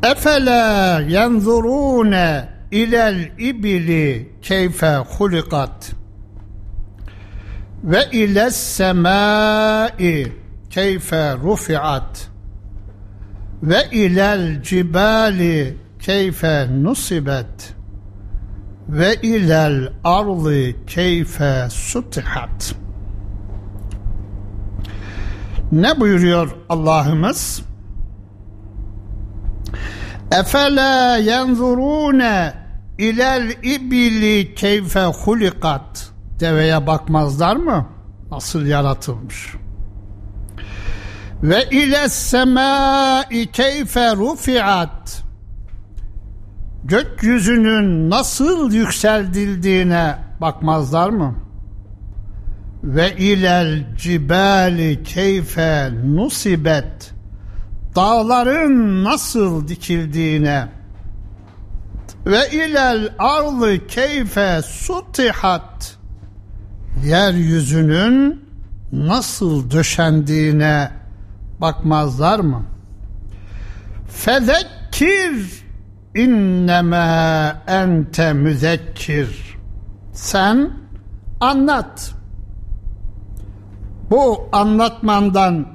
Efela yenzurune ilel ibili keyfe hulikat ve iles semai keyfe rufiat ve ilel cibali keyfe nusibet ve ilel ardı keyfe sutihat. Ne buyuruyor Allah'ımız? Efela yenzurune ilel ibili keyfe hulikat. Deveye bakmazlar mı? Nasıl yaratılmış? Ve iles semai keyfe rufiat. Gökyüzünün nasıl yükseldildiğine bakmazlar mı? Ve ilel cibali keyfe nusibet. Dağların nasıl dikildiğine ve ilel ardı keyfe sutihat. Yeryüzünün nasıl döşendiğine bakmazlar mı? Fezekkir innema ente müzekkir. Sen anlat. Bu anlatmandan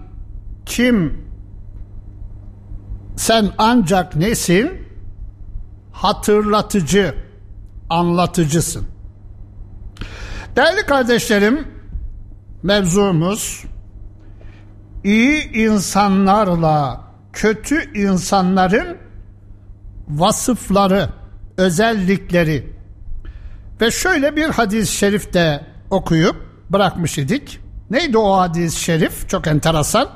sen ancak nesin? Hatırlatıcı, anlatıcısın. Değerli kardeşlerim, mevzumuz iyi insanlarla kötü insanların vasıfları, özellikleri ve şöyle bir hadis-i şerif de okuyup bırakmış idik. Neydi o hadis-i şerif? Çok enteresan.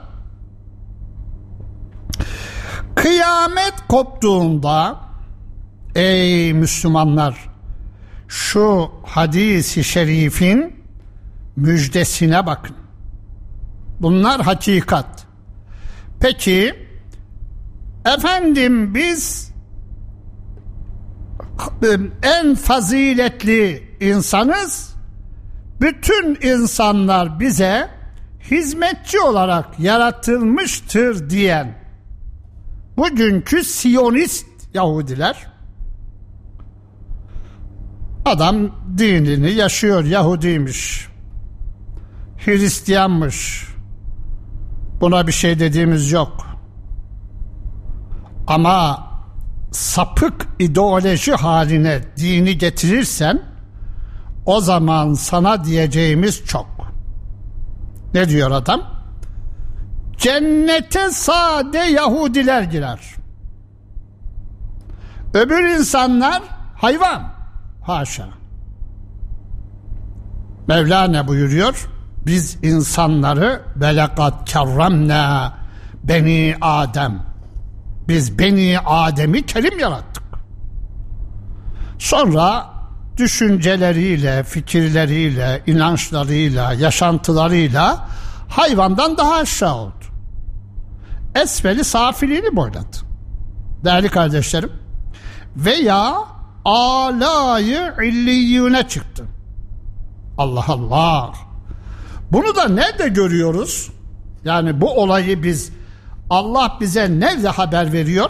Kıyamet koptuğunda ey Müslümanlar, şu hadis-i şerifin müjdesine bakın. Bunlar hakikat. Peki efendim biz en faziletli insanız. Bütün insanlar bize hizmetçi olarak yaratılmıştır diyen bugünkü Siyonist Yahudiler, adam dinini yaşıyor, Yahudiymiş, Hristiyanmış, buna bir şey dediğimiz yok. Ama sapık ideoloji haline dini getirirsen o zaman sana diyeceğimiz çok. Ne diyor adam? Cennete sade Yahudiler girer. Öbür insanlar hayvan. Haşa. Mevla ne buyuruyor? Biz insanları velekad kerremna beni Adem. Biz beni Adem'i kerim yarattık. Sonra düşünceleriyle, fikirleriyle, inançlarıyla, yaşantılarıyla hayvandan daha aşağı oldu. Esfeli safiliğini boyladı. Değerli kardeşlerim, veya alayı illiyyüne çıktı. Allah Allah. Bunu da nerede görüyoruz? Yani bu olayı Allah bize nerede haber veriyor?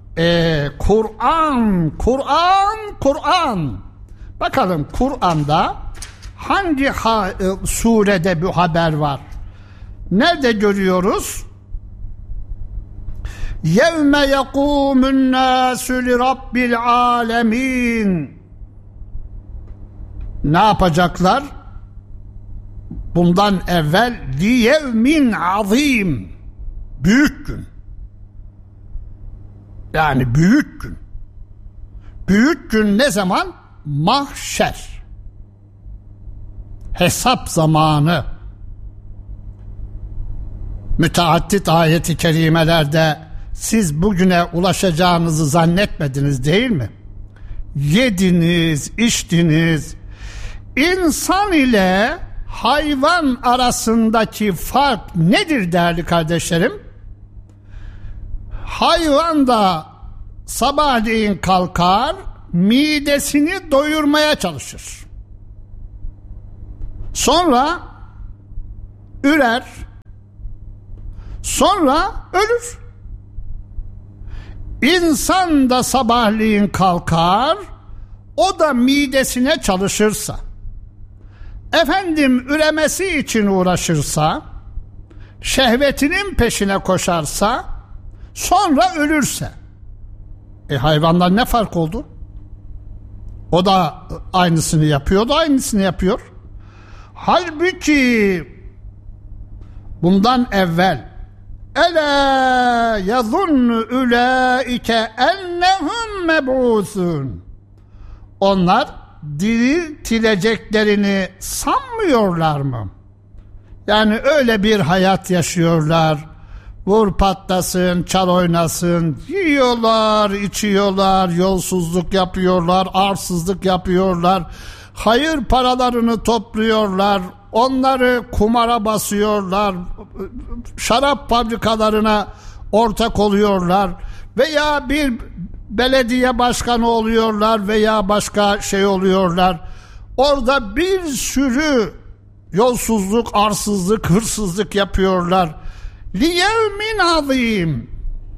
Kur'an. Bakalım Kur'an'da hangi surede bu haber var? Nerede görüyoruz? Yevme yekûmün nâsü li rabbil âlemîn. Ne yapacaklar? Bundan evvel li yevmin azîm. Büyük gün. Yani büyük gün. Büyük gün ne zaman? Mahşer. Hesap zamanı. Müteaddit ayet-i kerimelerde siz bugüne ulaşacağınızı zannetmediniz değil mi? Yediniz, içtiniz. İnsan ile hayvan arasındaki fark nedir değerli kardeşlerim? Hayvan da sabahleyin kalkar, midesini doyurmaya çalışır. Sonra ürer, sonra ölür. İnsan da sabahleyin kalkar, o da midesine çalışırsa, efendim üremesi için uğraşırsa, şehvetinin peşine koşarsa, sonra ölürse, hayvandan ne fark oldu? O da aynısını yapıyor, da aynısını yapıyor. Halbuki bundan evvel Ela yazunnu ulaike ennehum meb'usun. Onlar diriltileceklerini sanmıyorlar mı? Yani öyle bir hayat yaşıyorlar. Vur patlasın, çal oynasın, yiyorlar, içiyorlar, yolsuzluk yapıyorlar, arsızlık yapıyorlar, hayır paralarını topluyorlar, onları kumara basıyorlar, şarap fabrikalarına ortak oluyorlar veya bir belediye başkanı oluyorlar veya başka şey oluyorlar. Orada bir sürü yolsuzluk, arsızlık, hırsızlık yapıyorlar. Liyevmin azim.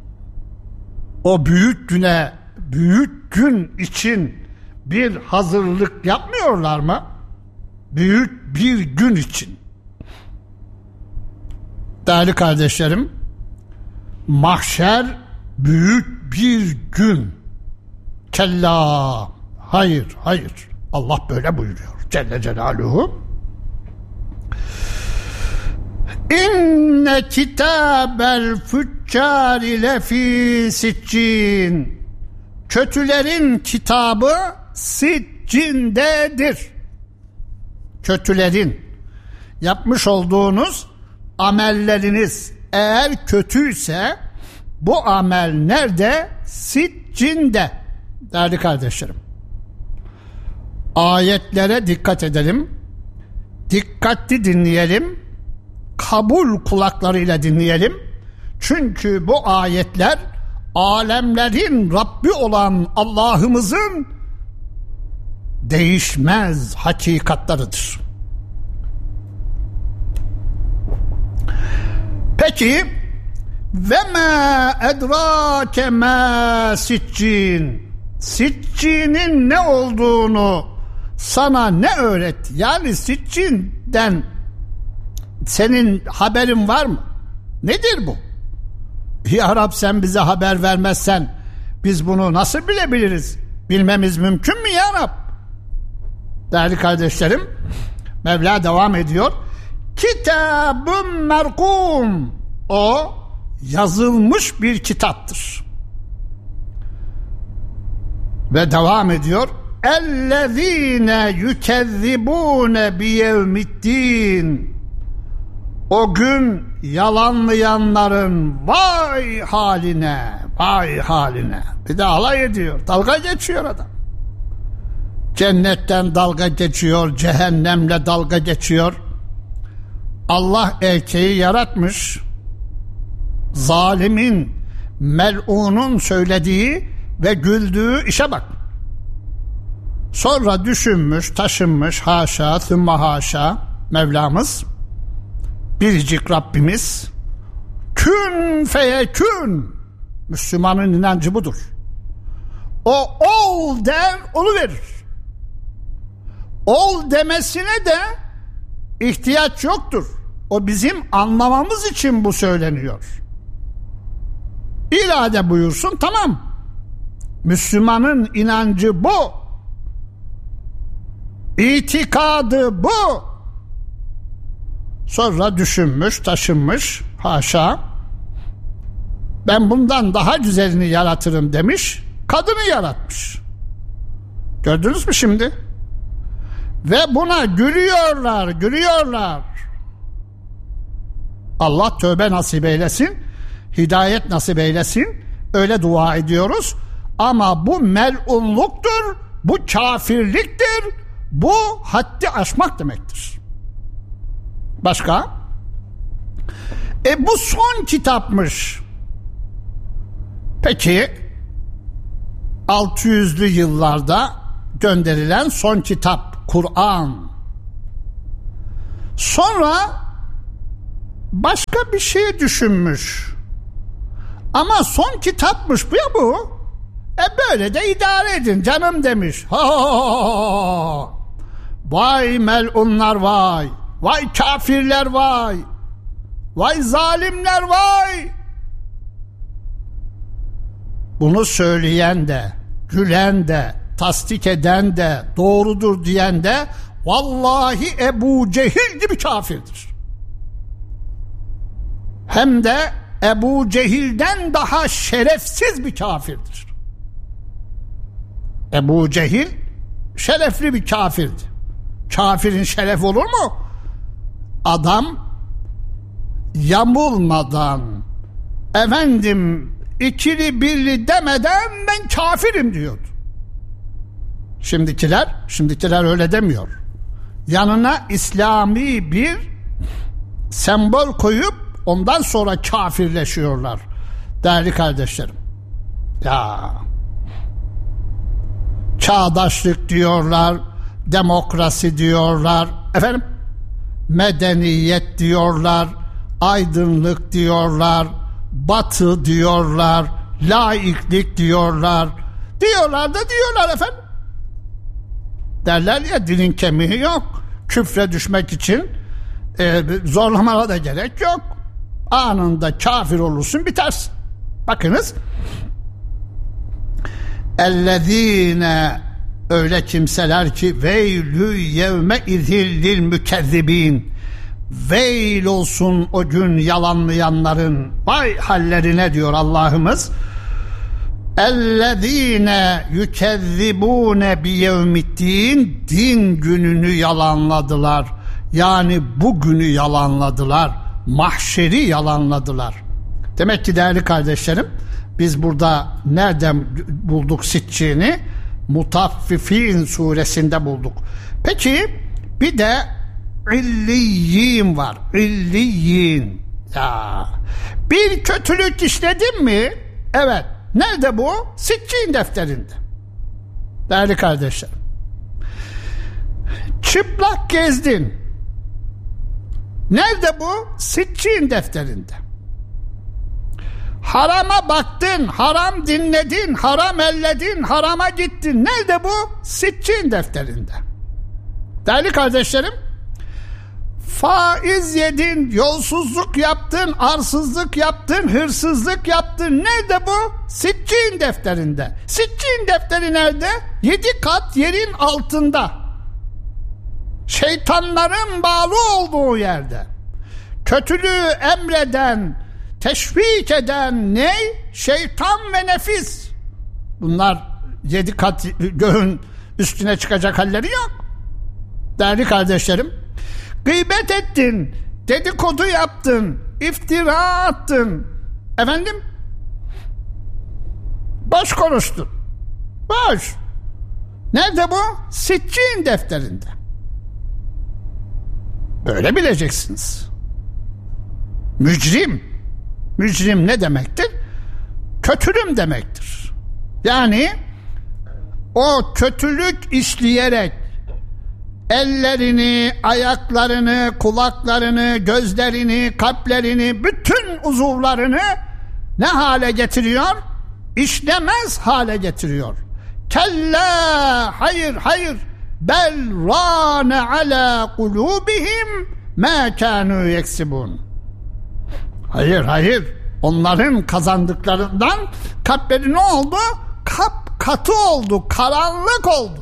O büyük güne, büyük gün için bir hazırlık yapmıyorlar mı? Büyük bir gün için. Değerli kardeşlerim, mahşer büyük bir gün. Kella. Hayır, hayır. Allah böyle buyuruyor Celle Celaluhu. İnne kitabel füccari lefî siccin. Kötülerin kitabı siccindedir. Kötülerin yapmış olduğunuz amelleriniz eğer kötüyse bu amel nerede? Siccinde. Değerli kardeşlerim, ayetlere dikkat edelim, dikkatli dinleyelim, kabul kulaklarıyla dinleyelim. Çünkü bu ayetler alemlerin Rabbi olan Allah'ımızın değişmez hakikatlarıdır. Peki ve ma edrake ma siccin. Siccinin ne olduğunu sana ne öğret? Yani siccinden senin haberin var mı? Nedir bu? Ya Rab, sen bize haber vermezsen biz bunu nasıl bilebiliriz? Bilmemiz mümkün mü ya Rab? Değerli kardeşlerim, Mevla devam ediyor. Kitabun merkum. O yazılmış bir kitaptır. Ve devam ediyor. Ellezine yükezzibune biyevmiddin. O gün yalanlayanların vay haline, vay haline. Bir de alay ediyor, dalga geçiyor adam. Cennetten dalga geçiyor, cehennemle dalga geçiyor. Allah erkeği yaratmış. Zalimin, mel'unun söylediği ve güldüğü işe bak. Sonra düşünmüş, taşınmış, haşa, thumma haşa Mevlamız, biricik Rabbimiz, kün feyekün. Müslümanın inancı budur. O ol der, oluverir. Ol demesine de ihtiyaç yoktur. O bizim anlamamız için bu söyleniyor. İrade buyursun, tamam. Müslümanın inancı bu. İtikadı bu. Sonra düşünmüş, taşınmış, haşa, ben bundan daha güzelini yaratırım demiş, kadını yaratmış. Gördünüz mü şimdi? Ve buna gülüyorlar, gülüyorlar. Allah tövbe nasip eylesin, hidayet nasip eylesin. Öyle dua ediyoruz. Ama bu melunluktur, bu kafirliktir, bu haddi aşmak demektir. Başka? Bu son kitapmış. Peki 600'lü yıllarda gönderilen son kitap Kur'an. Sonra başka bir şey düşünmüş. Ama son kitapmış bu ya bu. Böyle de idare edin canım demiş. Ha! Vay melunlar vay. Vay kafirler vay. Vay zalimler vay. Bunu söyleyen de, gülen de, tasdik eden de, doğrudur diyen de vallahi Ebu Cehil gibi kafirdir. Hem de Ebu Cehil'den daha şerefsiz bir kafirdir. Ebu Cehil şerefli bir kafirdi. Kafirin şeref olur mu? Adam yamulmadan, efendim ikili birli demeden ben kafirim diyordu. Şimdikiler öyle demiyor. Yanına İslami bir sembol koyup ondan sonra kafirleşiyorlar. Değerli kardeşlerim. Ya çağdaşlık diyorlar, demokrasi diyorlar, efendim medeniyet diyorlar, aydınlık diyorlar, batı diyorlar, laiklik diyorlar efendim. Derler ya dilin kemiği yok. Küfre düşmek için zorlamana da gerek yok. Anında kafir olursun bitersin. Bakınız. Ellezine öyle kimseler ki veylü yevme izillil mükezzibin. Veil olsun o gün yalanlayanların vay hallerine diyor Allah'ımız. Ellezine yükezzibune biyevmiddin, din gününü yalanladılar. Yani bugünü yalanladılar. Mahşeri yalanladılar. Demek ki değerli kardeşlerim, biz burada nereden bulduk Sitçin'i? Mutaffifin suresinde bulduk. Peki bir de İlliyin var. İlliyin. Ya. Bir kötülük işledin mi? Evet. Nerede bu? Sitçin defterinde. Değerli kardeşlerim. Çıplak gezdin. Nerede bu? Sitçin defterinde. Harama baktın, haram dinledin, haram elledin, harama gittin. Nerede bu? Sitçin defterinde. Değerli kardeşlerim, faiz yedin, yolsuzluk yaptın, arsızlık yaptın, hırsızlık yaptın. Nerede bu? Sitçin defterinde. Sitçin defteri nerede? 7 kat yerin altında. Şeytanların bağlı olduğu yerde. Kötülüğü emreden, teşvik eden ne? Şeytan ve nefis. Bunlar 7 kat göğün üstüne çıkacak halleri yok. Değerli kardeşlerim, gıybet ettin, dedikodu yaptın, iftira attın. Efendim? Boş konuştun. Boş. Nerede bu? Sitçin defterinde. Böyle bileceksiniz. Mücrim. Mücrim ne demektir? Kötülüm demektir. Yani o kötülük işleyerek ellerini, ayaklarını, kulaklarını, gözlerini, kalplerini, bütün uzuvlarını ne hale getiriyor? İşlemez hale getiriyor. Kella, hayır, bel râne alâ kulûbihim mâ kânû yeksibûn. Hayır, onların kazandıklarından kalpleri ne oldu? Katı oldu, karanlık oldu.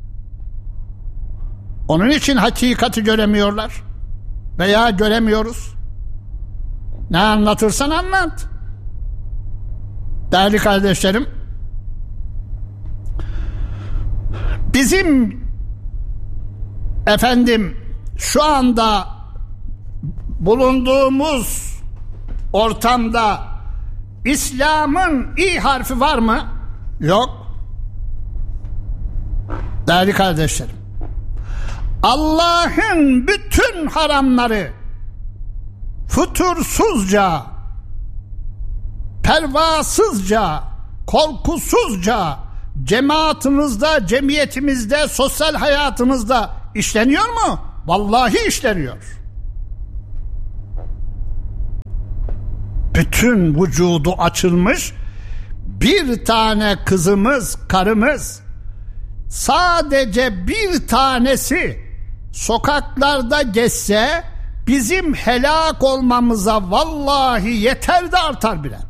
Onun için hakikati göremiyorlar veya göremiyoruz. Ne anlatırsan anlat. Değerli kardeşlerim, bizim şu anda bulunduğumuz ortamda İslam'ın İ harfi var mı? Yok. Değerli kardeşlerim, Allah'ın bütün haramları fütursuzca, pervasızca, korkusuzca cemaatimizde, cemiyetimizde, sosyal hayatımızda işleniyor mu? Vallahi işleniyor. bütün vücudu açılmış bir tane kızımız, karımız, sadece bir tanesi sokaklarda geçse bizim helak olmamıza vallahi yeter de artar bile.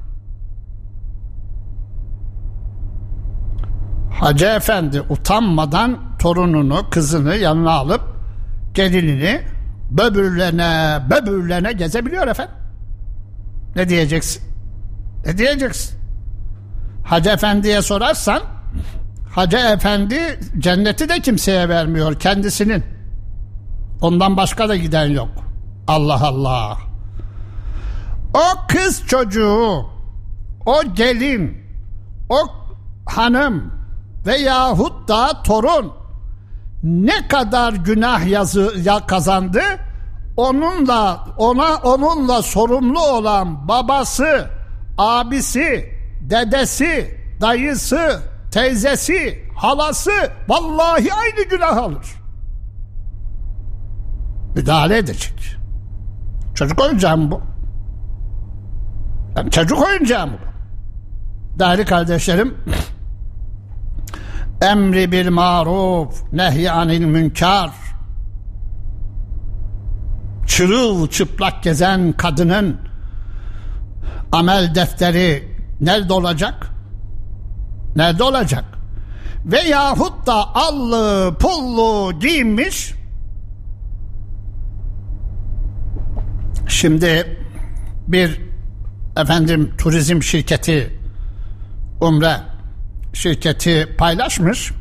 Hacı Efendi utanmadan torununu, kızını yanına alıp gelinini böbürlene gezebiliyor efendim. Ne diyeceksin? Ne diyeceksin? Hacı Efendi'ye sorarsan, Hacı Efendi cenneti de kimseye vermiyor, kendisinin. Ondan başka da giden yok. Allah Allah. O kız çocuğu, o gelin, o hanım veyahut da torun ne kadar günah kazandı, onunla sorumlu olan babası, abisi, dedesi, dayısı, teyzesi, halası vallahi aynı günah alır. Müdahale edecek. Çocuk oyuncağı mı bu? Yani çocuk oyuncağı mı bu? Değerli kardeşlerim, emri bil maruf, nehy anil münker, çırılçıplak gezen kadının amel defteri nerede olacak? Nerede olacak? Veyahut da allı pullu giyinmiş. Şimdi bir turizm şirketi, umre şirketi paylaşmış.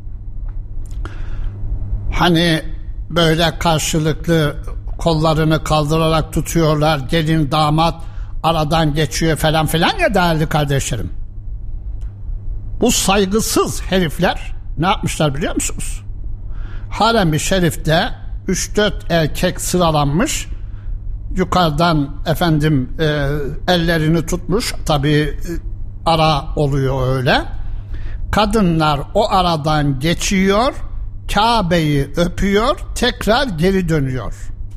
Hani böyle karşılıklı kollarını kaldırarak tutuyorlar, gelin damat aradan geçiyor falan filan ya değerli kardeşlerim. Bu saygısız herifler ne yapmışlar biliyor musunuz? Harem-i Şerif'te 3-4 erkek sıralanmış, yukarıdan ellerini tutmuş, tabii ara oluyor öyle. Kadınlar o aradan geçiyor, Kabe'yi öpüyor, tekrar geri dönüyor.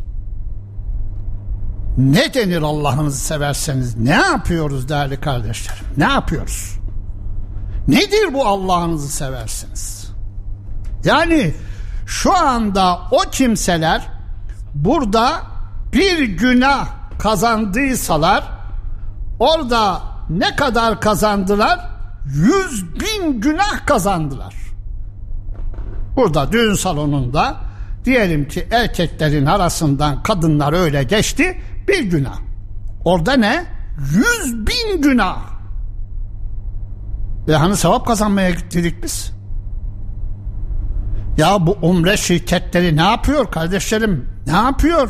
Ne denir Allah'ınızı severseniz? Ne yapıyoruz değerli kardeşlerim? Ne yapıyoruz? Nedir bu Allah'ınızı seversiniz? Yani şu anda o kimseler burada bir günah kazandıysalar, orada ne kadar kazandılar? 100.000 günah kazandılar. Burada düğün salonunda diyelim ki erkeklerin arasından kadınlar öyle geçti, bir günah. Orada ne? 100.000 günah. Ve hani sevap kazanmaya gittik biz. Ya bu umre şirketleri ne yapıyor kardeşlerim? Ne yapıyor?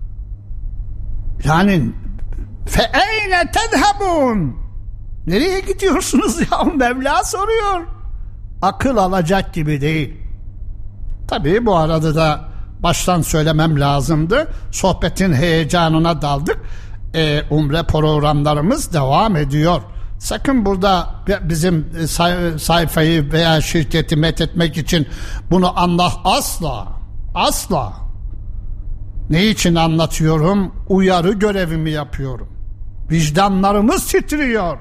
Yani فَاَيْنَ تَذْهَبُونَ Nereye gidiyorsunuz ya? Mevla soruyor. Akıl alacak gibi değil. Tabii bu arada da baştan söylemem lazımdı. Sohbetin heyecanına daldık. Umre programlarımız devam ediyor. Sakın burada bizim sayfayı veya şirketi methetmek için bunu asla. Ne için anlatıyorum? Uyarı görevimi yapıyorum. Vicdanlarımız titriyor.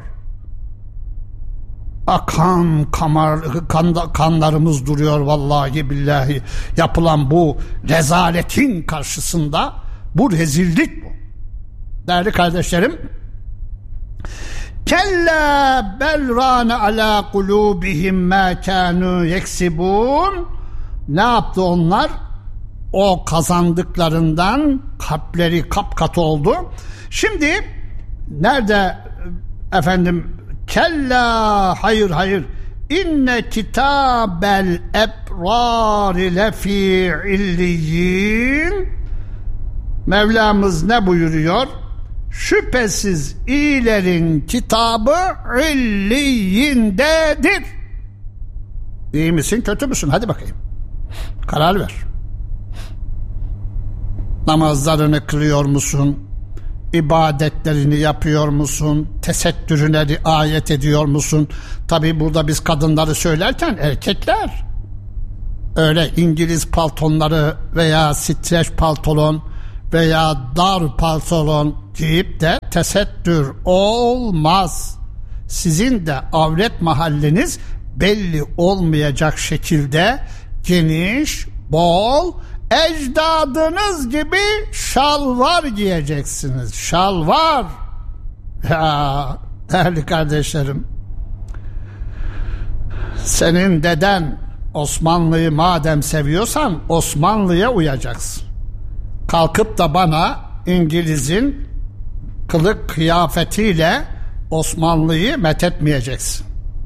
Akan kanlarımız duruyor vallahi billahi. Yapılan bu rezaletin karşısında, bu rezillik bu. Değerli kardeşlerim, kella bel rana ala kulubihim ma kanu yeksibun. Ne yaptı onlar? O kazandıklarından kalpleri kapkatı oldu. Şimdi nerede kella, hayır, inne kitabel ebrari lefi illiyin. Mevlamız ne buyuruyor? Şüphesiz iyilerin kitabı illiyindedir. İyi misin, kötü müsün? Hadi bakayım. Karar ver. Namazlarını kılıyor musun? İbadetlerini yapıyor musun? Tesettürüne riayet ediyor musun? Tabii burada biz kadınları söylerken erkekler öyle İngiliz paltonları veya streç pantolon veya dar pantolon giyip de tesettür olmaz. Sizin de avret mahalliniz belli olmayacak şekilde geniş, bol, ecdadınız gibi şalvar giyeceksiniz. Şalvar. Ya değerli kardeşlerim, senin deden Osmanlı'yı madem seviyorsan Osmanlı'ya uyacaksın. Kalkıp da bana İngiliz'in kılık kıyafetiyle Osmanlı'yı methetmeyeceksin.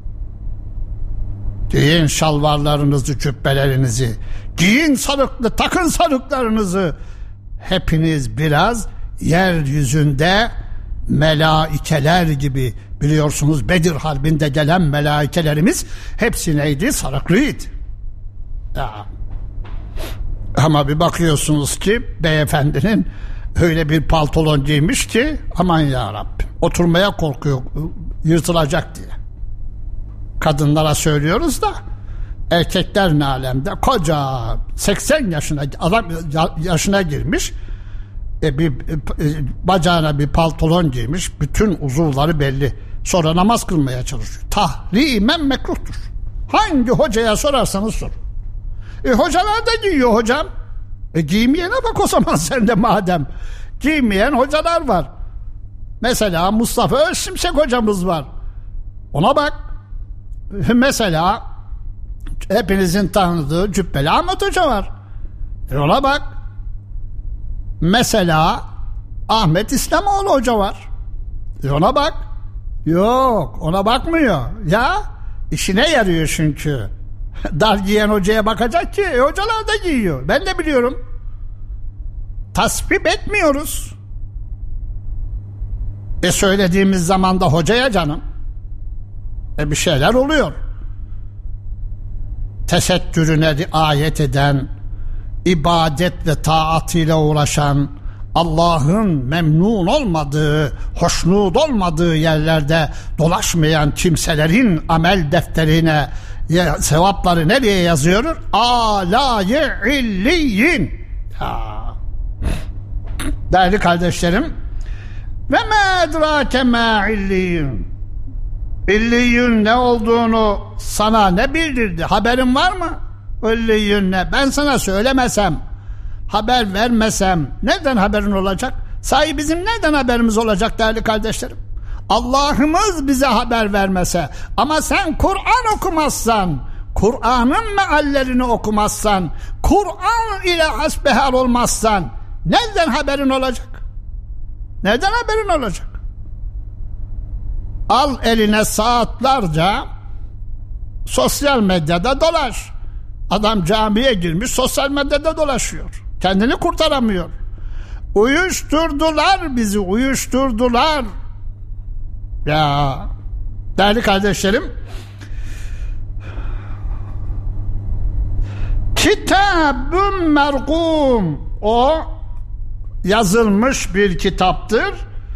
Giyin şalvarlarınızı, cübbelerinizi, giyin sarıklı, takın sarıklarınızı. Hepiniz biraz yeryüzünde melaikeler gibi, biliyorsunuz Bedir Harbi'nde gelen melaikelerimiz hepsi neydi? Sarıklıydı. Ya. Ama bir bakıyorsunuz ki beyefendinin öyle bir pantolon giymiş ki aman ya Rabbim, oturmaya korkuyor, yırtılacak diye. Kadınlara söylüyoruz da erkekler ne alemde? Koca 80 yaşına adam yaşına girmiş, bacağına bir pantolon giymiş, bütün uzuvları belli. Sonra namaz kılmaya çalışıyor. Tahrimen mekruhtur. Hangi hocaya sorarsanız sor. Hocalar da giyiyor hocam. Giymeyene bak o zaman sen de madem. Giymeyen hocalar var. Mesela Mustafa Özşimşek hocamız var. Ona bak. Mesela hepinizin tanıdığı Cübbeli Ahmet Hoca var. Ona bak. Mesela Ahmet İslamoğlu Hoca var. Ona bak. Yok, ona bakmıyor. Ya işine yarıyor çünkü. Dar giyen hocaya bakacak ki hocalar da giyiyor. Ben de biliyorum. Tasvip etmiyoruz. Söylediğimiz zaman da hocaya canım. Bir şeyler oluyor. Tesettürüne riayet eden, ibadet ve taatıyla uğraşan, Allah'ın memnun olmadığı, hoşnut olmadığı yerlerde dolaşmayan kimselerin amel defterine sevapları nereye yazıyor? Âlâ-i illiyyin. Değerli kardeşlerim, ve mâ edrâke mâ illiyyin. İlliyyün ne olduğunu sana ne bildirdi? Haberin var mı? İlliyyün ne? Ben sana söylemesem, haber vermesem nereden haberin olacak? Sahi bizim nereden haberimiz olacak değerli kardeşlerim? Allah'ımız bize haber vermese, ama sen Kur'an okumazsan, Kur'an'ın meallerini okumazsan, Kur'an ile hasbihal olmazsan nereden haberin olacak? Nereden haberin olacak? Al eline saatlerce sosyal medyada dolaş. Adam camiye girmiş, sosyal medyada dolaşıyor. Kendini kurtaramıyor. Uyuşturdular bizi, uyuşturdular. Ya değerli kardeşlerim, Kitab-ı merkum, o yazılmış bir kitaptır.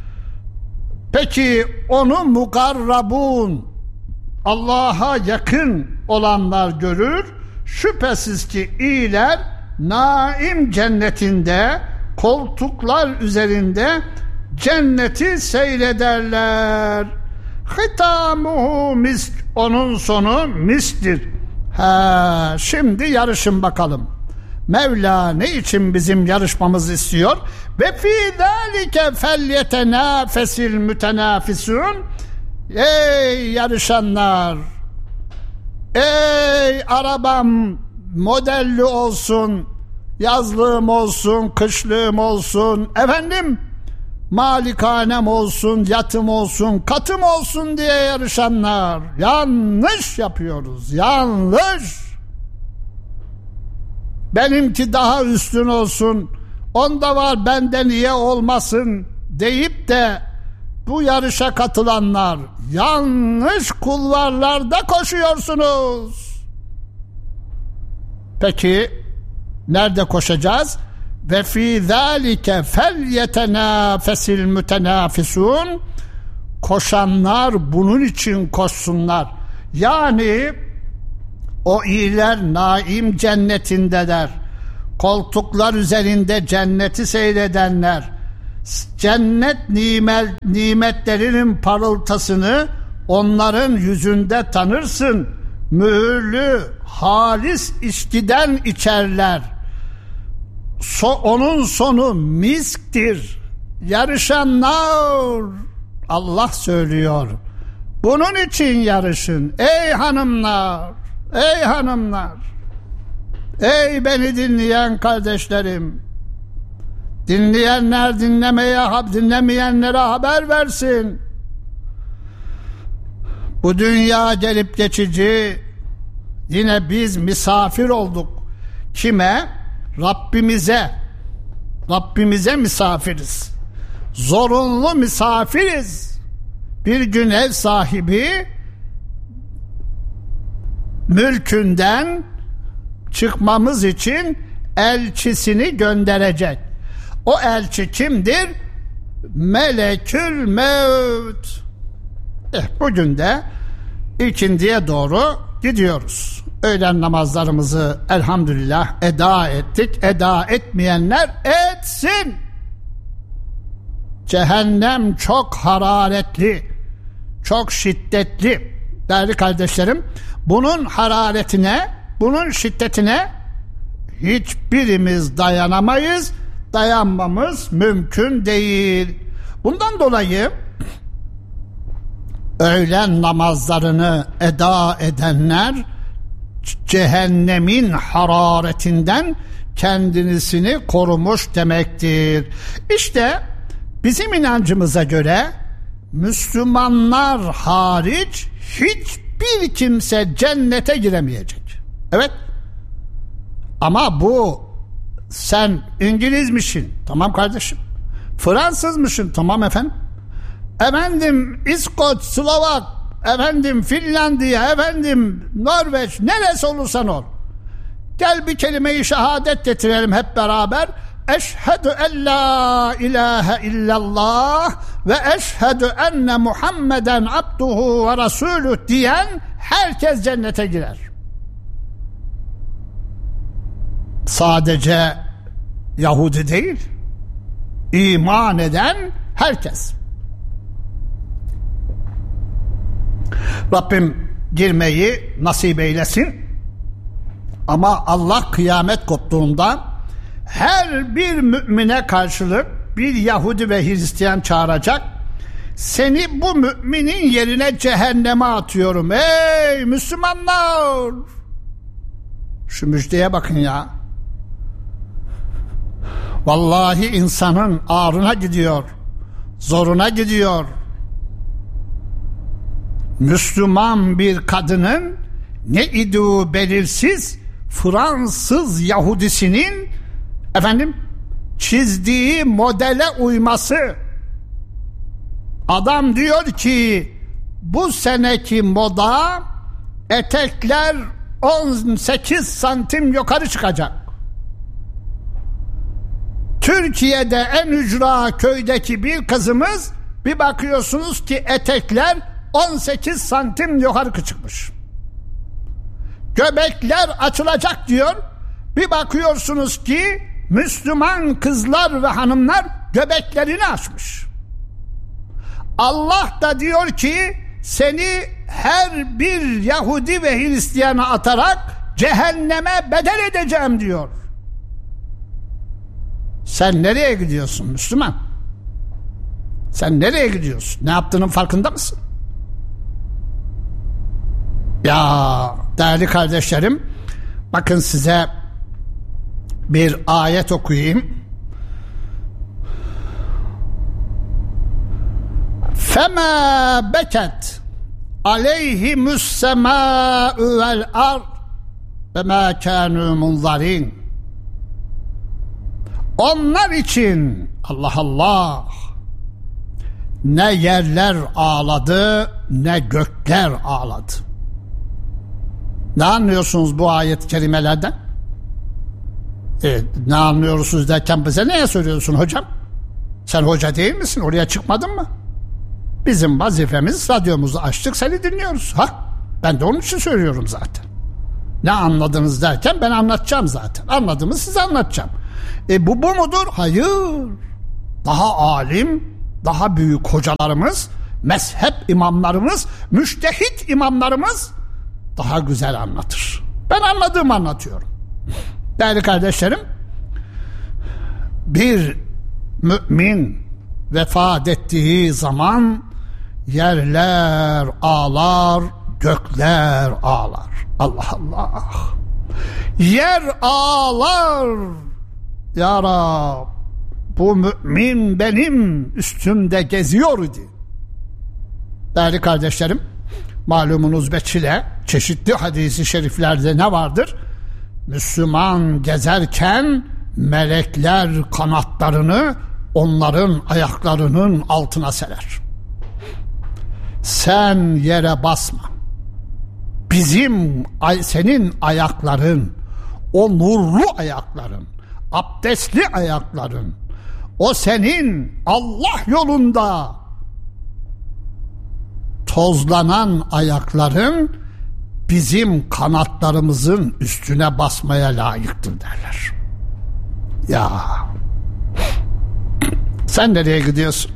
Peki onu mukarrabun, Allah'a yakın olanlar görür. Şüphesiz ki iyiler naim cennetinde koltuklar üzerinde cenneti seyrederler. Hitamuhu misk, onun sonu misktir. Şimdi yarışın bakalım. Mevla ne için bizim yarışmamızı istiyor? Ve fî zâlike felyetenâfesil mütenâfisûn. Ey yarışanlar! Ey arabam modelli olsun, yazlığım olsun, kışlığım olsun, efendim malikanem olsun, yatım olsun, katım olsun diye yarışanlar. Yanlış yapıyoruz, yanlış. Benimki daha üstün olsun, onda var bende niye olmasın deyip de bu yarışa katılanlar yanlış kulvarlarda koşuyorsunuz. Peki nerede koşacağız? Ve fî zâlike felyetenâfesil mütenâfisûn. Koşanlar bunun için koşsunlar. Yani o iyiler naim cennetindeler. koltuklar üzerinde cenneti seyredenler, cennet nimetlerinin parıltısını onların yüzünde tanırsın. Mühürlü, halis içkiden içerler. Onun sonu misktir. Yarışanlar, Allah söylüyor. Bunun için yarışın. Ey hanımlar, ey hanımlar, ey beni dinleyen kardeşlerim. Dinleyenler dinlemeyenlere haber versin. Bu dünya gelip geçici. Yine biz misafir olduk. Kime? Rabbimize misafiriz. Zorunlu misafiriz. Bir gün ev sahibi mülkünden çıkmamız için elçisini gönderecek. O elçi kimdir? Melekül Mevt. Bugün de ikindiye doğru gidiyoruz. Öğlen namazlarımızı elhamdülillah eda ettik. Eda etmeyenler etsin. Cehennem çok hararetli, çok şiddetli. Değerli kardeşlerim, bunun hararetine, bunun şiddetine hiçbirimiz dayanamayız. Dayanmamız mümkün değil. Bundan dolayı öğlen namazlarını eda edenler cehennemin hararetinden kendisini korumuş demektir. İşte bizim inancımıza göre Müslümanlar hariç hiçbir kimse cennete giremeyecek. Evet. Ama bu sen İngilizmişsin. Tamam kardeşim. Fransızmışsın. Tamam efendim. Efendim İskoç, Slovak, efendim Finlandiya, efendim Norveç, neresi olursan ol. Gel bir kelime-i şehadet getirelim hep beraber. Eşhedü en la ilahe illallah ve eşhedü enne Muhammeden abduhu ve resulüh diyen herkes cennete girer. Sadece Yahudi değil, iman eden herkes. Rabbim girmeyi nasip eylesin. Ama Allah kıyamet koptuğunda her bir mümine karşılık bir Yahudi ve Hristiyan çağıracak. Seni bu müminin yerine cehenneme atıyorum. Ey Müslümanlar! Şu müjdeye bakın ya. Vallahi insanın ağrına gidiyor, zoruna gidiyor. Müslüman bir kadının ne idüğü belirsiz Fransız Yahudisinin çizdiği modele uyması. Adam diyor ki bu seneki moda etekler 18 santim yukarı çıkacak. Türkiye'de en ücra köydeki bir kızımız bir bakıyorsunuz ki etekler 18 santim yukarı çıkmış. Göbekler açılacak diyor. Bir bakıyorsunuz ki Müslüman kızlar ve hanımlar göbeklerini açmış. Allah da diyor ki seni her bir Yahudi ve Hristiyana atarak cehenneme bedel edeceğim diyor. Sen nereye gidiyorsun Müslüman? Sen nereye gidiyorsun? Ne yaptığının farkında mısın? Ya değerli kardeşlerim, bakın size bir ayet okuyayım. فَمَا بَكَتْ عَلَيْهِمُ السَّمَاءُ وَالْأَرْضُ وَمَا كَانُوا مُنْظَرِينَ. Onlar için Allah Allah ne yerler ağladı ne gökler ağladı. Ne anlıyorsunuz bu ayet-i kerimelerden? Ne anlıyorsunuz derken bize neye söylüyorsun hocam? Sen hoca değil misin? Oraya çıkmadın mı? Bizim vazifemiz radyomuzu açtık, seni dinliyoruz. Ben de onun için söylüyorum zaten. Ne anladınız derken ben anlatacağım zaten. Anladığımı size anlatacağım. Bu mudur? Hayır. Daha alim, daha büyük hocalarımız, mezhep imamlarımız, müştehit imamlarımız daha güzel anlatır. Ben anladığımı anlatıyorum. Değerli kardeşlerim, bir mümin vefat ettiği zaman yerler ağlar, gökler ağlar. Allah Allah. Yer ağlar. Ya Rab, bu mümin benim üstümde geziyordu. Değerli kardeşlerim, malumunuz Beçile çeşitli hadis-i şeriflerde ne vardır? Müslüman gezerken melekler kanatlarını onların ayaklarının altına serer. Sen yere basma. Senin ayakların, o nurlu ayakların, abdestli ayakların, o senin Allah yolunda tozlanan ayakların bizim kanatlarımızın üstüne basmaya layıktır derler. Ya sen nereye gidiyorsun?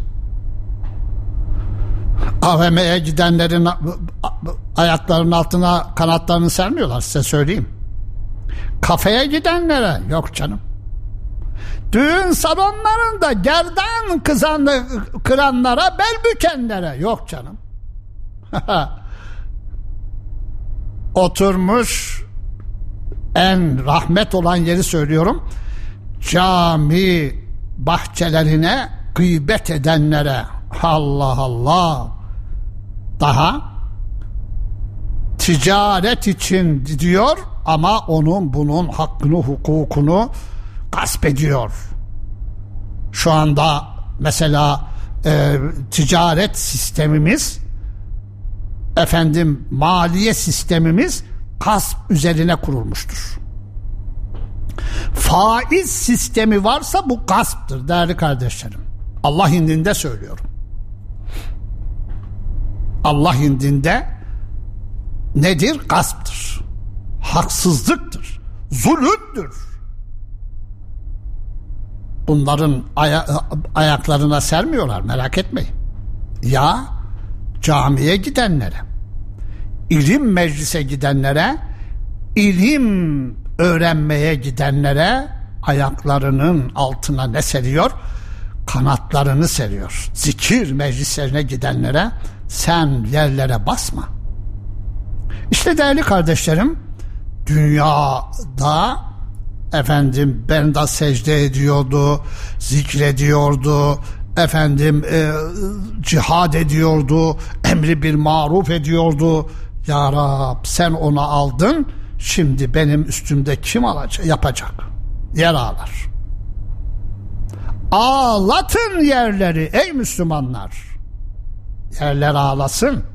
AVM'ye gidenlerin ayaklarının altına kanatlarını sermiyorlar, size söyleyeyim. Kafeye gidenlere yok canım. Düğün salonlarında gerdan kıranlara, bel bükenlere yok canım. Oturmuş, en rahmet olan yeri söylüyorum, cami bahçelerine gıybet edenlere, Allah Allah, daha ticaret için diyor ama onun bunun hakkını, hukukunu gasp ediyor. Şu anda mesela ticaret sistemimiz, maliye sistemimiz gasp üzerine kurulmuştur. Faiz sistemi varsa bu gasptır değerli kardeşlerim. Allah indinde söylüyorum. Allah indinde nedir? Gasptır. Haksızlıktır. Zulümdür. Bunların ayaklarına sermiyorlar, merak etmeyin. Ya camiye gidenlere, ilim meclise gidenlere, ilim öğrenmeye gidenlere ayaklarının altına ne seriyor? Kanatlarını seriyor. Zikir meclislerine gidenlere sen yerlere basma. İşte değerli kardeşlerim, dünyada Benda secde ediyordu, zikrediyordu, cihad ediyordu, emri bil maruf ediyordu. Ya Rab, sen onu aldın, şimdi benim üstümde kim yapacak? Yer ağlar. Ağlatın yerleri ey Müslümanlar. Yerler ağlasın.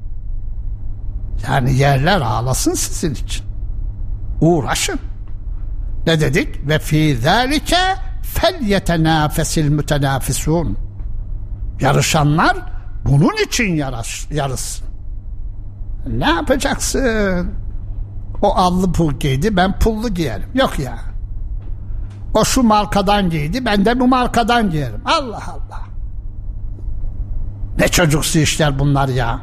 Yani yerler ağlasın sizin için. Uğraşın. Ne dedik? Ve fî zâlike felyetenâfesil mütenâfisûn. Yarışanlar bunun için yarışsın. Ne yapacaksın? O allı pul giydi, ben pullu giyerim. Yok ya. O şu markadan giydi, ben de bu markadan giyerim. Allah Allah. Ne çocuksu işler bunlar ya.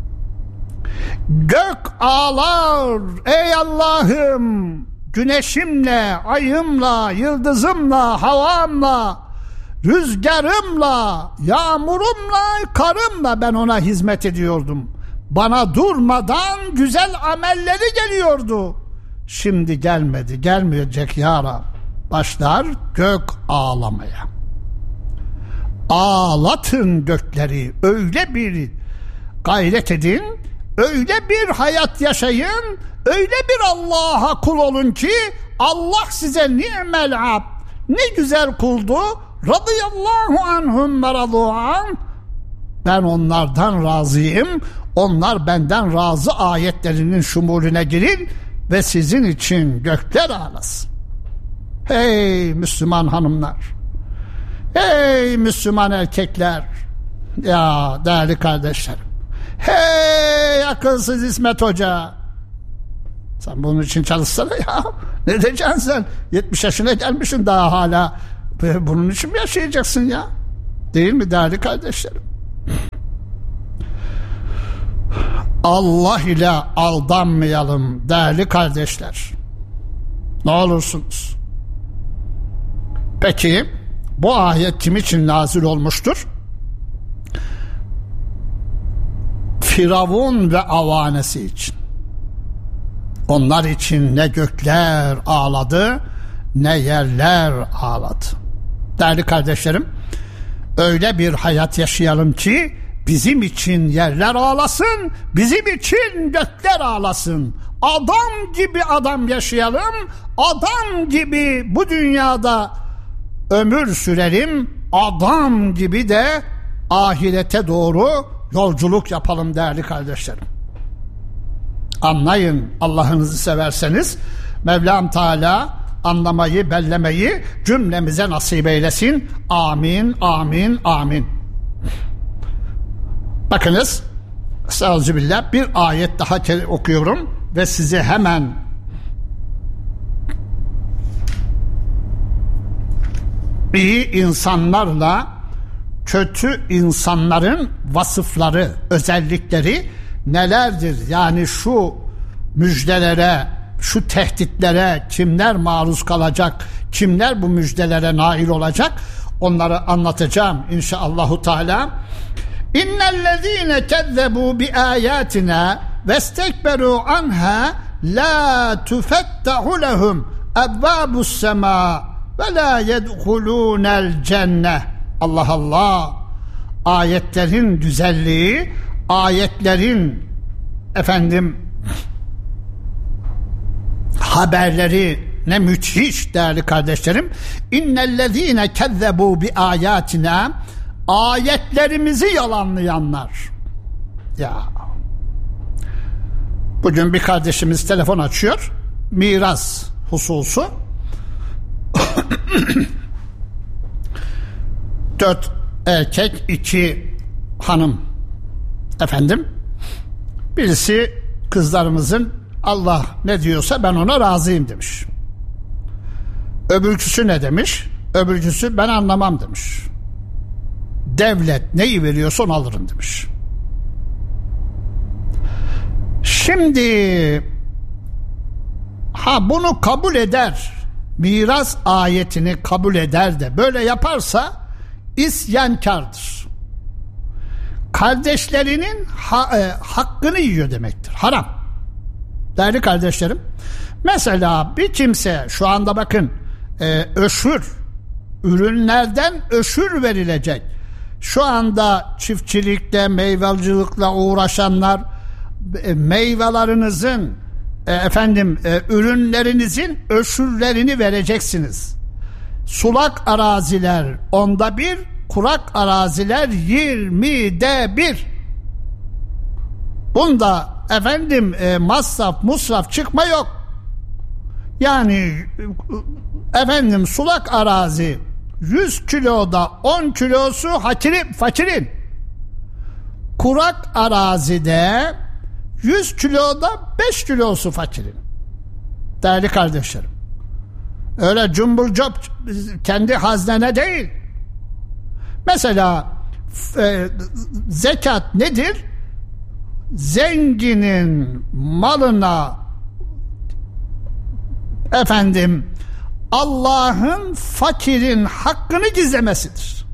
Gök ağlar ey Allah'ım, güneşimle, ayımla, yıldızımla, havamla, rüzgarımla, yağmurumla, karımla ben ona hizmet ediyordum. Bana durmadan güzel amelleri geliyordu. Şimdi gelmedi, gelmeyecek ya Rab. Başlar gök ağlamaya. Ağlatın gökleri, öyle bir gayret edin, öyle bir hayat yaşayın, öyle bir Allah'a kul olun ki Allah size ni'mel abd, ne güzel kuldu, radıyallahu anhum ve radu'an, ben onlardan razıyım, onlar benden razı ayetlerinin şumulüne girin ve sizin için gökler ağlasın. Hey Müslüman hanımlar, hey Müslüman erkekler, ya değerli kardeşlerim, hey akılsız İsmet Hoca, Sen bunun için çalışsana ya. Ne diyeceksin sen? 70 yaşına gelmişsin, daha hala bunun için mi yaşayacaksın ya? Değil mi değerli kardeşlerim? Allah ile aldanmayalım değerli kardeşler. Ne olursunuz. Peki bu ayet kim için nazil olmuştur? Firavun ve avanesi için. Onlar için ne gökler ağladı, ne yerler ağladı. Değerli kardeşlerim, öyle bir hayat yaşayalım ki bizim için yerler ağlasın, bizim için gökler ağlasın. Adam gibi adam yaşayalım, adam gibi bu dünyada ömür sürelim, adam gibi de ahirete doğru yolculuk yapalım değerli kardeşlerim. Anlayın, Allah'ınızı severseniz Mevlam Teala anlamayı, bellemeyi cümlemize nasip eylesin. Amin, amin, amin. Bakınız, estağfirullah, bir ayet daha okuyorum ve size hemen iyi insanlarla kötü insanların vasıfları, özellikleri nelerdir? Yani şu müjdelere, şu tehditlere kimler maruz kalacak, kimler bu müjdelere nail olacak, onları anlatacağım inşallahü teala. İnnellezîne kezzebû bi âyâtinâ vestekberû anhâ lâ tufettahu lehum ebbâbus semâ ve lâ yedhulûnel cenneh. Allah Allah, ayetlerin güzelliği, ayetlerin haberleri ne müthiş değerli kardeşlerim. İnnellezîne kezzebû bi âyâtinâ, ayetlerimizi yalanlayanlar. Ya bugün bir kardeşimiz telefon açıyor, miras hususu. 4 erkek 2 hanım birisi kızlarımızın Allah ne diyorsa ben ona razıyım demiş. Öbürküsü ne demiş? Öbürküsü ben anlamam demiş. Devlet neyi veriyorsa onu alırım demiş. Şimdi bunu kabul eder, miras ayetini kabul eder de böyle yaparsa isyankardır. Kardeşlerinin hakkını yiyor demektir. Haram. Değerli kardeşlerim, mesela bir kimse şu anda bakın ürünlerden öşür verilecek. Şu anda çiftçilikle, meyvacılıkla uğraşanlar meyvelerinizin ürünlerinizin öşürlerini vereceksiniz. Sulak araziler 1/10, kurak araziler 20'de 1. Bunda masraf çıkma yok. Yani sulak arazi 100 kiloda 10 kilosu fakirin. Kurak arazide 100 kiloda 5 kilosu fakirin. Değerli kardeşlerim, öyle cumbul cop kendi haznene değil. Mesela zekat nedir? Zenginin malına Allah'ın fakirin hakkını gizlemesidir.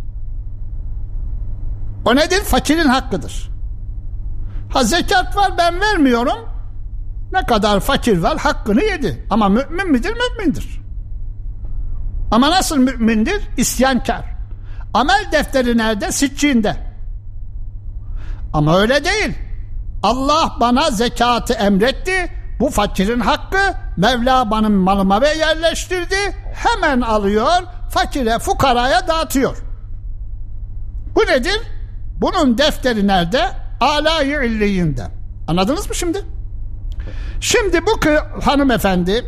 O nedir? Fakirin hakkıdır. Zekat var, ben vermiyorum. Ne kadar fakir var hakkını yedi. Ama mümin midir? Mümindir. Ama nasıl mümindir? İsyankar. Amel defteri nerede? Sicciğinde. Ama öyle değil. Allah bana zekatı emretti. Bu fakirin hakkı, Mevla benim malıma ve yerleştirdi. Hemen alıyor, fakire, fukaraya dağıtıyor. Bu nedir? Bunun defteri nerede? Âlâ-i illiyinde. Anladınız mı şimdi? Şimdi bu hanımefendi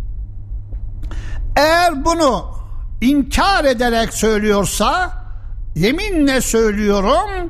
eğer bunu inkar ederek söylüyorsa, yeminle söylüyorum,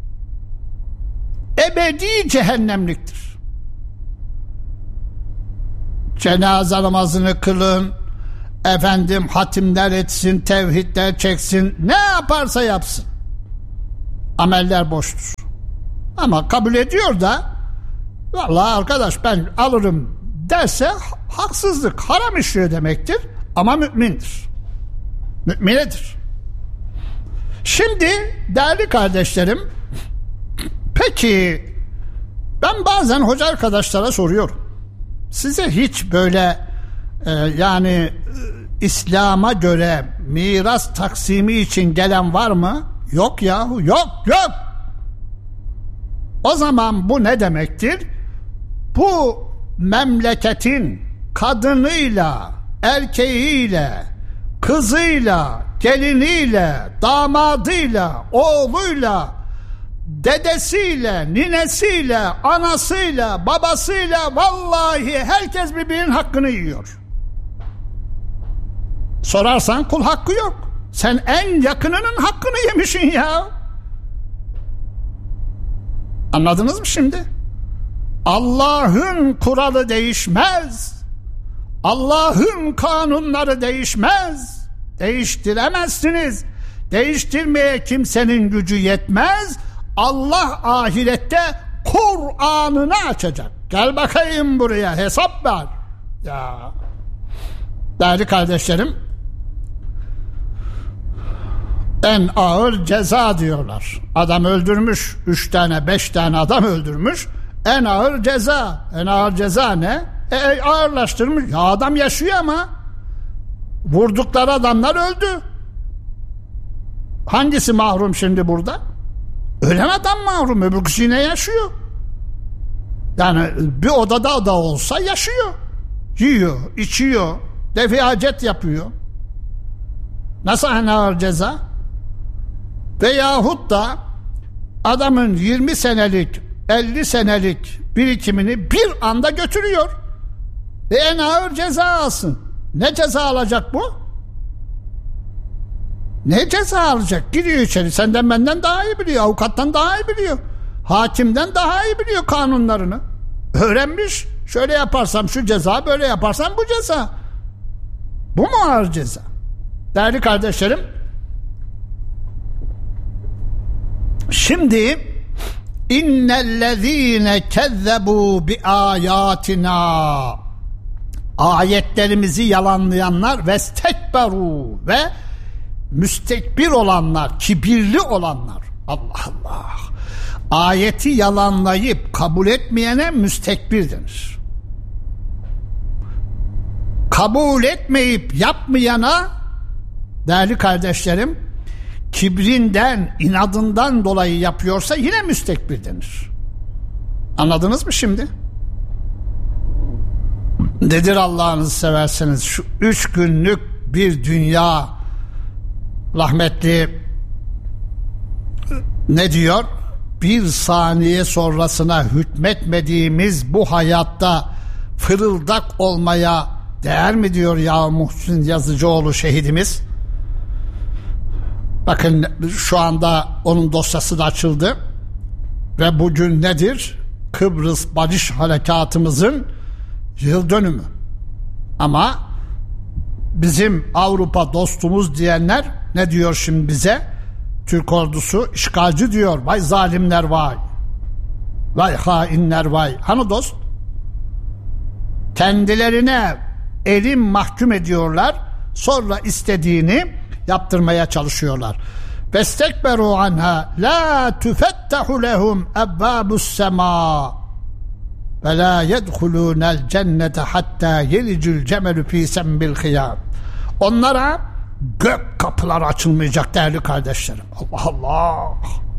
ebedi cehennemliktir. cenaze namazını kılın, efendim hatimler etsin, tevhidler çeksin, ne yaparsa yapsın. Ameller boştur. Ama kabul ediyor da vallahi arkadaş ben alırım derse haksızlık, haram işliyor demektir. Ama mümindir. Müminedir. Şimdi değerli kardeşlerim, peki ben bazen hoca arkadaşlara soruyorum. Size hiç böyle yani İslam'a göre miras taksimi için gelen var mı? Yok yahu, yok. O zaman bu ne demektir? Bu memleketin kadınıyla, erkeğiyle, kızıyla, geliniyle, damadıyla, oğluyla, dedesiyle, ninesiyle, anasıyla, babasıyla vallahi herkes birbirinin hakkını yiyor. Sorarsan kul hakkı yok. Sen en yakınının hakkını yemişsin ya. Anladınız mı şimdi? Allah'ın kuralı değişmez. Allah'ın kanunları değişmez. Değiştiremezsiniz. Değiştirmeye kimsenin gücü yetmez. Allah ahirette Kur'an'ını açacak. Gel bakayım buraya, hesap ver. Ya. Değerli kardeşlerim, en ağır ceza diyorlar. Adam öldürmüş, 3 tane 5 tane adam öldürmüş. En ağır ceza. En ağır ceza ne? Ağırlaştırmış. Ya adam yaşıyor ama vurdukları adamlar öldü. Hangisi mahrum şimdi burada? Ölen adam mahrum, öbürküsü yine yaşıyor. Yani bir odada da olsa yaşıyor. Yiyor, içiyor, defi hacet yapıyor. Nasıl en ağır ceza? Veyahut da adamın 20 senelik 50 senelik birikimini bir anda götürüyor ve en ağır ceza alsın. Ne ceza alacak bu? Ne ceza alacak? Giriyor içeri, senden benden daha iyi biliyor, avukattan daha iyi biliyor, hakimden daha iyi biliyor kanunlarını. Öğrenmiş, şöyle yaparsam şu ceza, böyle yaparsam bu ceza. Bu mu ağır ceza? Değerli kardeşlerim, şimdi İnnellezîne kezzebû bi âyâtinâ, ayetlerimizi yalanlayanlar ve stekberû ve müstekbir olanlar, kibirli olanlar. Allah Allah. Ayeti yalanlayıp kabul etmeyene müstekbir denir. Kabul etmeyip yapmayana, değerli kardeşlerim, kibrinden, inadından dolayı yapıyorsa yine müstekbir denir. Anladınız mı şimdi? Nedir Allah'ınızı severseniz şu 3 günlük bir dünya, rahmetli ne diyor? Bir saniye sonrasına hükmetmediğimiz bu hayatta fırıldak olmaya değer mi diyor ya Muhsin Yazıcıoğlu şehidimiz? Bakın şu anda onun dosyası da açıldı ve bugün nedir? Kıbrıs Barış Harekatımızın yıl dönümü. Ama bizim Avrupa dostumuz diyenler ne diyor şimdi bize? Türk ordusu işgalci diyor. Vay zalimler vay. Vay hainler vay. Hani dost? Kendilerine elim mahkum ediyorlar. Sonra istediğini yaptırmaya çalışıyorlar. Vestekberu anha la tufettahu lehum ebbabus sema ve la yedhulunel cennete hatta yelicül cemelu fi sembil khiyam. Onlara gök kapıları açılmayacak değerli kardeşlerim. Allah Allah.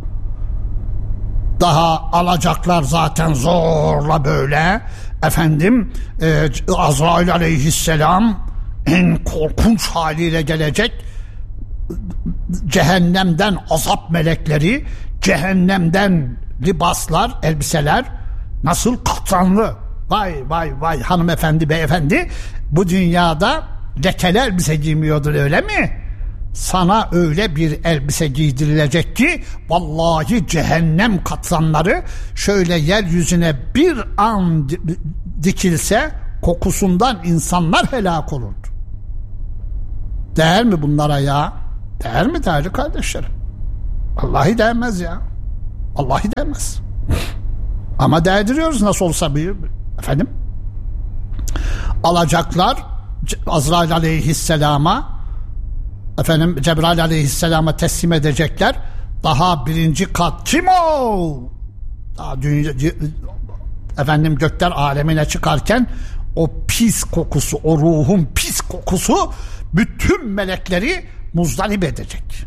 Daha alacaklar zaten zorla böyle. Efendim Azrail aleyhisselam en korkunç haliyle gelecek. Cehennemden azap melekleri, cehennemden libaslar, elbiseler nasıl katranlı. Vay vay vay hanımefendi, beyefendi, bu dünyada lekeli elbise giymiyordun öyle mi? Sana öyle bir elbise giydirilecek ki vallahi cehennem katranları şöyle yeryüzüne bir an dikilse kokusundan insanlar helak olurdu. Değer mi bunlara ya? Değer mi değerli kardeşlerim? Vallahi değmez ya. Vallahi değmez. Ama değdiriyoruz nasıl olsa bir efendim. Alacaklar Azrail aleyhisselama, efendim Cebrail aleyhisselama teslim edecekler. Daha birinci kat kim o? Daha dünya, efendim gökler alemine çıkarken o pis kokusu, o ruhun pis kokusu bütün melekleri muzdarip edecek.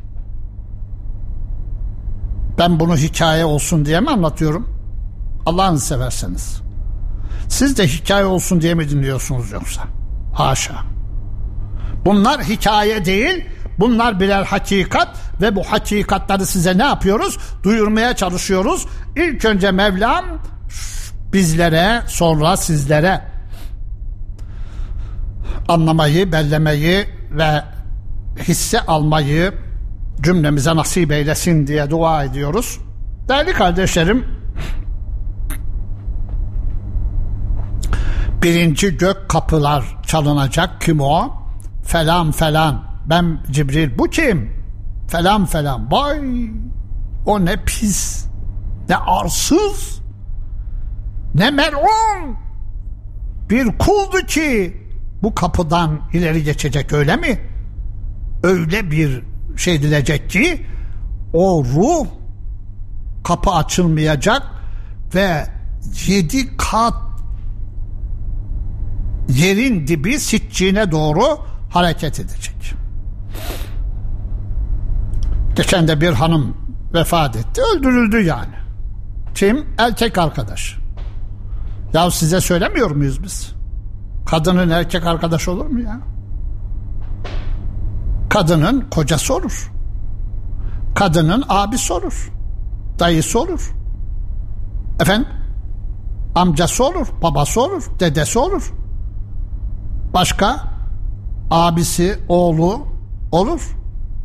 Ben bunu hikaye olsun diye mi anlatıyorum? Allah'ını severseniz. Siz de hikaye olsun diye mi dinliyorsunuz yoksa? Haşa. Bunlar hikaye değil, bunlar birer hakikat ve bu hakikatleri size ne yapıyoruz? Duyurmaya çalışıyoruz. İlk önce Mevlam bizlere, sonra sizlere anlamayı, bellemeyi ve hisse almayı cümlemize nasip eylesin diye dua ediyoruz. Değerli kardeşlerim, birinci gök kapılar çalınacak. Kim o? Falan falan. Ben Cibril. Bu kim? Falan falan. Vay! O ne pis, ne arsız, ne melun bir kuldu ki bu kapıdan ileri geçecek, öyle mi? Öyle bir şey dilecek ki o ruh kapı açılmayacak ve 7 kat yerin dibi Siccin'e doğru hareket edecek. Geçen de bir hanım vefat etti, öldürüldü yani. Kim? Erkek arkadaş. Ya size söylemiyor muyuz biz? Kadının erkek arkadaş olur mu ya? Kadının kocası olur. Kadının abisi olur. Dayısı olur. Efendim? Amcası olur, babası olur, dedesi olur. Başka? Abisi, oğlu olur.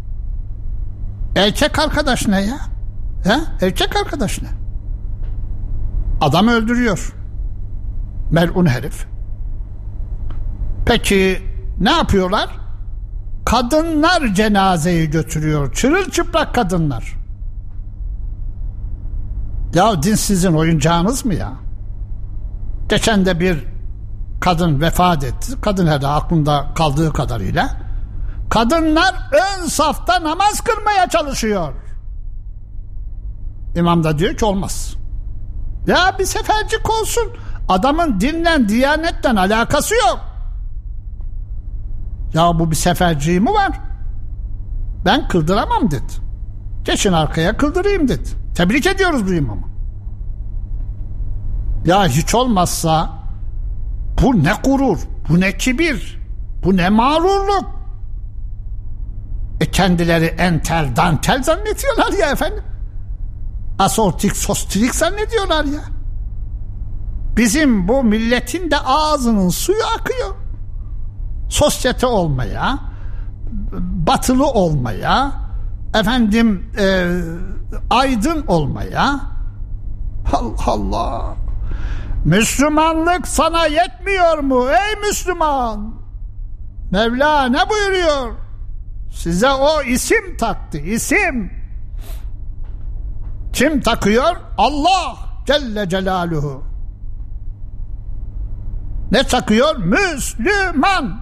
Erkek arkadaş ne ya? He? Erkek arkadaş ne? Adam öldürüyor. Melun herif. Peki ne yapıyorlar? Kadınlar cenazeyi götürüyor. Çırılçıplak kadınlar. Ya din sizin oyuncağınız mı ya? Geçen de bir kadın vefat etti. Kadın herhalde aklında kaldığı kadarıyla. Kadınlar ön safta namaz kılmaya çalışıyor. İmam da diyor ki olmaz. Ya bir sefercik olsun. Adamın dinle, diyanetten alakası yok. Ya bu bir seferciği mi var? Ben kıldıramam dedi. Geçin arkaya kıldırayım dedi. Tebrik ediyoruz bu imamı. Ya hiç olmazsa bu ne gurur, bu ne kibir, bu ne mağrurluk. Kendileri entel, dantel zannediyorlar ya efendim. Asortik, sostrik zannediyorlar ya. Bizim bu milletin de ağzının suyu akıyor. Sosyete olmaya, batılı olmaya, efendim aydın olmaya. Allah Allah. Müslümanlık sana yetmiyor mu ey Müslüman? Mevla ne buyuruyor? Size o isim taktı, isim. Kim takıyor? Allah Celle Celaluhu. Ne takıyor? Müslüman.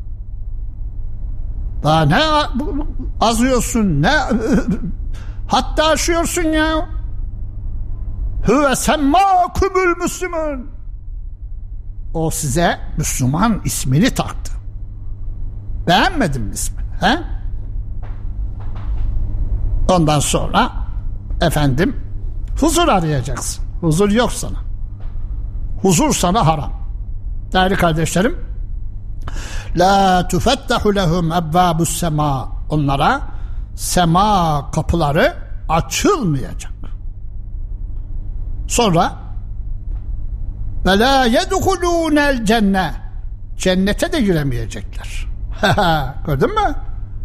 Daha ne azıyorsun, ne hatta aşıyorsun ya. Huve semmâkumul Müslüman. O size Müslüman ismini taktı. Beğenmedin mi ismini? He? Ondan sonra efendim huzur arayacaksın. Huzur yok sana. Huzur sana haram. Değerli kardeşlerim, la tufettahu lehum ebbâbus sema. Onlara sema kapıları açılmayacak. Sonra ve la yedhulûnel cenne. Cennete de giremeyecekler. Gördün mü?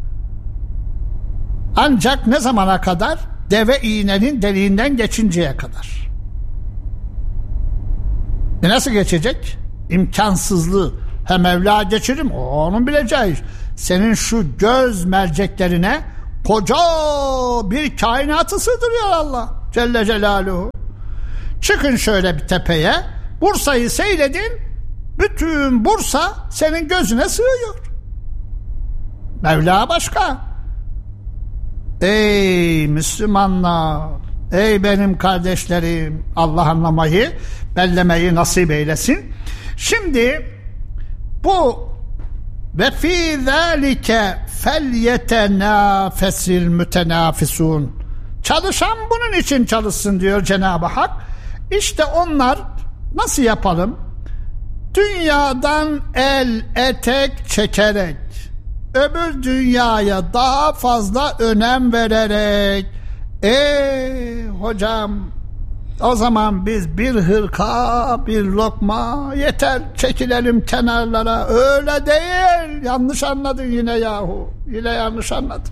Ancak ne zamana kadar? Deve iğnenin deliğinden geçinceye kadar. Nasıl geçecek? imkansızlığı hem Mevla geçirim, onun bileceği iş. Senin şu göz merceklerine koca bir kainatı sığdırıyor Allah Celle Celaluhu. Çıkın şöyle bir tepeye, Bursa'yı seyredin, bütün Bursa senin gözüne sığıyor. Mevla başka. Ey Müslümanlar, ey benim kardeşlerim, Allah anlamayı, bellemeyi nasip eylesin. Şimdi bu ve fî zâlike felyetenâfesil mütenâfisûn, çalışan bunun için çalışsın diyor Cenab-ı Hak. İşte onlar nasıl yapalım? Dünyadan el etek çekerek, öbür dünyaya daha fazla önem vererek, hocam o zaman biz bir hırka, bir lokma yeter, çekilelim kenarlara. Öyle değil, yanlış anladın yine yahu, yine yanlış anladın.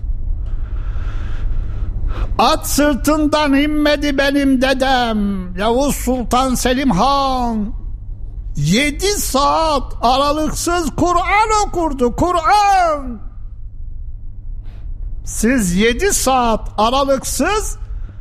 At sırtından inmedi benim dedem Yavuz Sultan Selim Han. 7 saat aralıksız Kur'an okurdu, Kur'an. Siz 7 saat aralıksız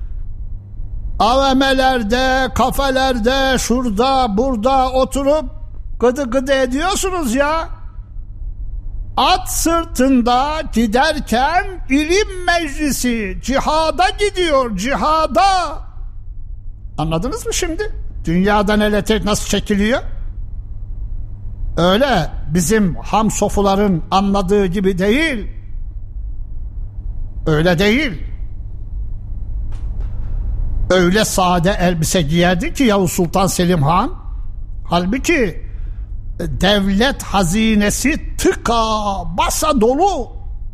AVM'lerde, kafelerde, şurada, burada oturup gıdı gıdı ediyorsunuz ya. At sırtında giderken ilim meclisi cihada gidiyor, cihada. Anladınız mı şimdi? Dünyadan el etek nasıl çekiliyor? Öyle bizim hamsofuların anladığı gibi değil. Öyle değil. Öyle sade elbise giyerdi ki Yavuz Sultan Selim Han. Halbuki devlet hazinesi tıka basa dolu.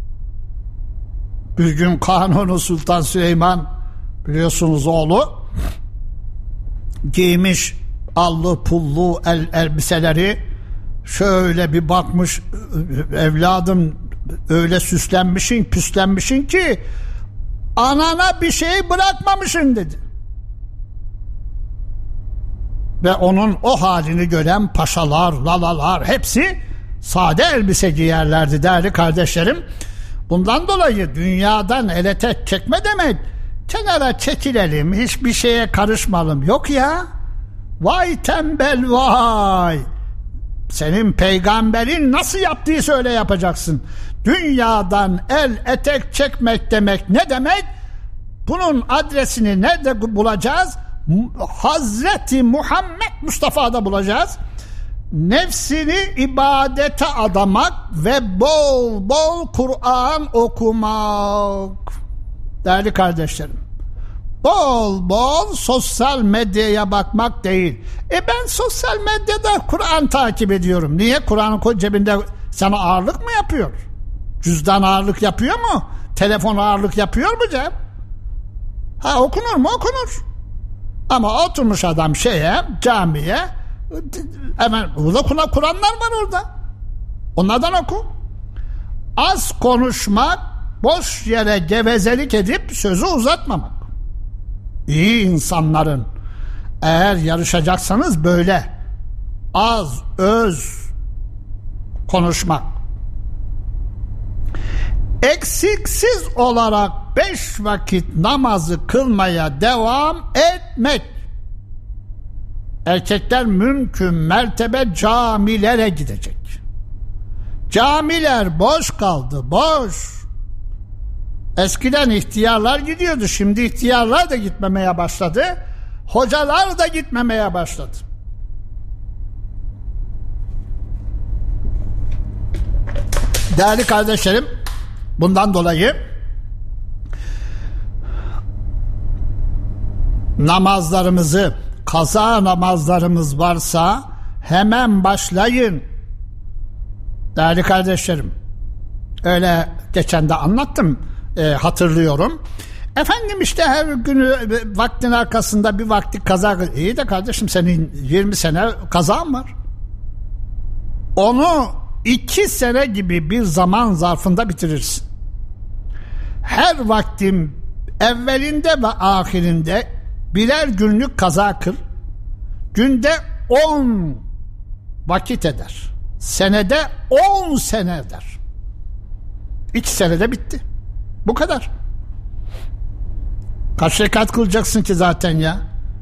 Bir gün Kanuni Sultan Süleyman, biliyorsunuz oğlu, giymiş allı pullu elbiseleri, şöyle bir bakmış, evladım öyle süslenmişsin püslenmişsin ki anana bir şey bırakmamışsın dedi. Ve onun o halini gören paşalar, lalalar hepsi sade elbise giyerlerdi değerli kardeşlerim. Bundan dolayı dünyadan el etek çekme demek, kenara çekilelim, hiçbir şeye karışmalım. Yok ya. Vay tembel vay. Senin peygamberin nasıl yaptıysa öyle yapacaksın. Dünyadan el etek çekmek demek ne demek? Bunun adresini nerede bulacağız? Hazreti Muhammed Mustafa'da bulacağız. Nefsini ibadete adamak ve bol bol Kur'an okumak. Değerli kardeşlerim, bol bol sosyal medyaya bakmak değil. Ben sosyal medyada Kur'an takip ediyorum. Niye? Kur'an'ın cebinde sana ağırlık mı yapıyor? Cüzdan ağırlık yapıyor mu? Telefon ağırlık yapıyor mu Cem? Okunur mu? Okunur. Ama oturmuş adam camiye, hemen burada Kur'anlar var orada. Onlardan oku. Az konuşmak, boş yere gevezelik edip sözü uzatmamak. İyi insanların, eğer yarışacaksanız böyle az öz konuşmak. Eksiksiz olarak 5 vakit namazı kılmaya devam etmek. Erkekler mümkün mertebe camilere gidecek. Camiler boş kaldı, boş. Eskiden ihtiyarlar gidiyordu, şimdi ihtiyarlar da gitmemeye başladı. Hocalar da gitmemeye başladı. Değerli kardeşlerim, bundan dolayı namazlarımızı, kaza namazlarımız varsa hemen başlayın. Değerli kardeşlerim, öyle geçen de anlattım, hatırlıyorum. Efendim işte her günü vaktin arkasında bir vakti kaza. İyi de kardeşim, senin 20 sene kazan var. Onu 2 sene gibi bir zaman zarfında bitirirsin. Her vaktin evvelinde ve ahirinde birer günlük kaza kıl. Günde 10 vakit eder. Senede 10 sene eder. 2 senede bitti. Bu kadar. Kaç rekat kılacaksın ki zaten ya?